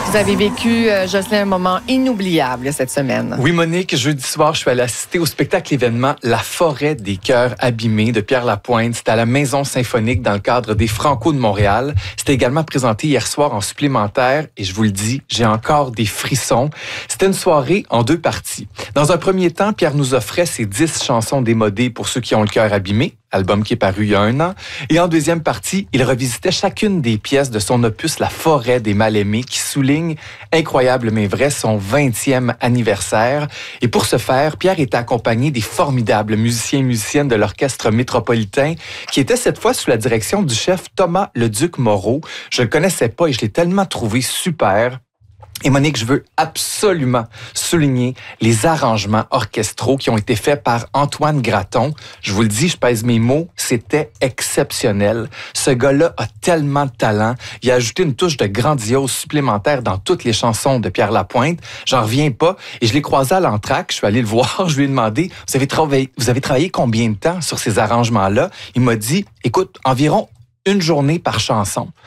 Vous avez vécu, Jocelyn, un moment inoubliable cette semaine. Oui, Monique, jeudi soir, je suis allé assister au spectacle événement La Forêt des cœurs abîmés de Pierre Lapointe. C'était à la Maison Symphonique dans le cadre des Franco de Montréal. C'était également présenté hier soir en supplémentaire et je vous le dis, j'ai encore des frissons. C'était une soirée en 2 parties. Dans un premier temps, Pierre nous offrait ses 10 chansons démodées pour ceux qui ont le cœur abîmé, album qui est paru il y a 1 an. Et en deuxième partie, il revisitait chacune des pièces de son opus La Forêt des mal-aimés qui souligne, incroyable mais vrai, son 20e anniversaire. Et pour ce faire, Pierre était accompagné des formidables musiciens et musiciennes de l'Orchestre métropolitain qui était cette fois sous la direction du chef Thomas Leduc-Moreau. Je le connaissais pas et je l'ai tellement trouvé super. Et Monique, je veux absolument souligner les arrangements orchestraux qui ont été faits par Antoine Graton. Je vous le dis, je pèse mes mots, c'était exceptionnel. Ce gars-là a tellement de talent. Il a ajouté une touche de grandiose supplémentaire dans toutes les chansons de Pierre Lapointe. J'en reviens pas. Et je l'ai croisé à l'entracte, je suis allé le voir, je lui ai demandé, vous avez travaillé combien de temps sur ces arrangements-là? Il m'a dit, écoute, environ 1 journée par chanson.